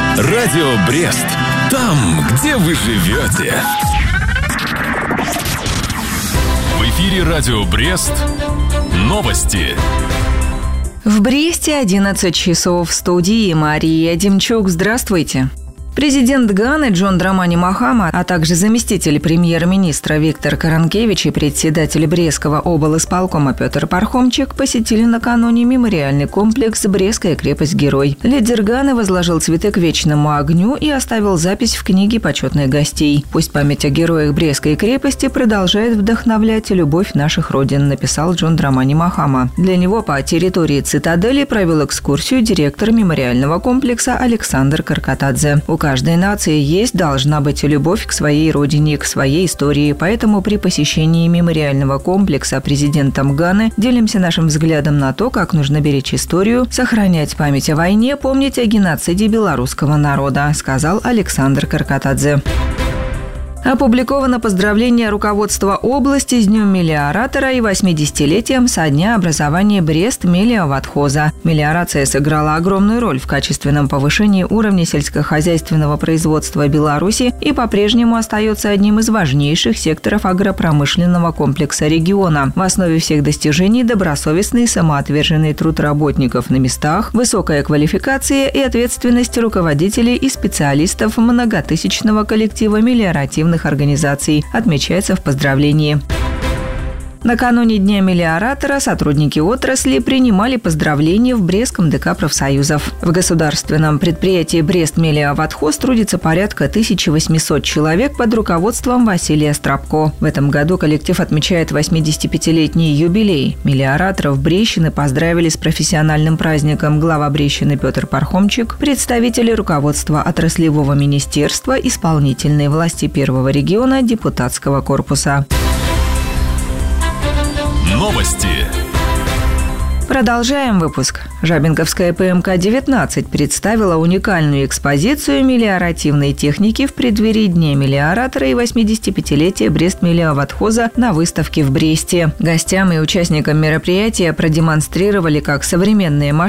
Радио Брест. Там, где вы живете. В эфире Радио Брест. Новости. В Бресте 11 часов. В студии Мария Демчук. Здравствуйте. Президент Ганы Джон Драмани Махама, а также заместитель премьер-министра Виктор Каранкевич и председатель Брестского облисполкома Петр Пархомчик посетили накануне мемориальный комплекс «Брестская крепость-герой». Лидер Ганы возложил цветы к вечному огню и оставил запись в книге почетных гостей. «Пусть память о героях Брестской крепости продолжает вдохновлять любовь наших родин», написал Джон Драмани Махама. Для него по территории цитадели провел экскурсию директор мемориального комплекса Александр Каркатадзе. У каждой нации должна быть любовь к своей родине, к своей истории. Поэтому при посещении мемориального комплекса президентом Ганы делимся нашим взглядом на то, как нужно беречь историю, сохранять память о войне, помнить о геноциде белорусского народа, сказал Александр Каркатадзе. Опубликовано поздравление руководства области с Днем мелиоратора и 80-летием со дня образования Брест-Мелиоватхоза. Мелиорация сыграла огромную роль в качественном повышении уровня сельскохозяйственного производства Беларуси и по-прежнему остается одним из важнейших секторов агропромышленного комплекса региона. В основе всех достижений добросовестный самоотверженный труд работников на местах, высокая квалификация и ответственность руководителей и специалистов многотысячного коллектива мелиоративных организаций, отмечается в поздравлении. Накануне Дня мелиоратора сотрудники отрасли принимали поздравления в Брестском ДК профсоюзов. В государственном предприятии Брест-Мелиоватхоз трудится порядка 1800 человек под руководством Василия Страбко. В этом году коллектив отмечает 85-летний юбилей. Мелиораторов Брещины поздравили с профессиональным праздником глава Брещины Петр Пархомчик, представители руководства отраслевого министерства, исполнительной власти первого региона, депутатского корпуса. Новости. Продолжаем выпуск. Жабинковская ПМК-19 представила уникальную экспозицию мелиоративной техники в преддверии Дня мелиоратора и 85-летия Брест-Мелиоватхоза на выставке в Бресте. Гостям и участникам мероприятия продемонстрировали, как современные машины